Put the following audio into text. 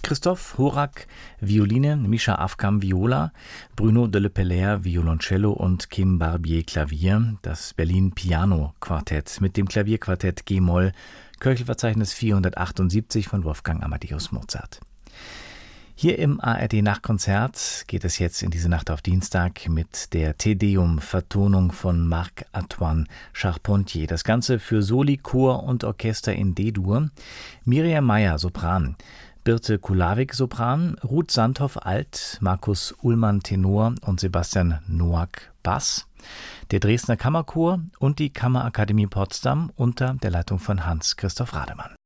Christoph Horak, Violine, Mischa Afkam, Viola, Bruno de Le Pellaire, Violoncello und Kim Barbier, Klavier. Das Berlin Piano Quartett mit dem Klavierquartett G-Moll, Köchelverzeichnis 478 von Wolfgang Amadeus Mozart. Hier im ARD-Nachtkonzert geht es jetzt in diese Nacht auf Dienstag mit der Te Deum-Vertonung von Marc-Antoine Charpentier. Das Ganze für Soli, Chor und Orchester in D-Dur. Miriam Meyer, Sopran, Birte Kulawik, Sopran, Ruth Sandhoff, Alt, Markus Ullmann, Tenor und Sebastian Noack, Bass. Der Dresdner Kammerchor und die Kammerakademie Potsdam unter der Leitung von Hans-Christoph Rademann.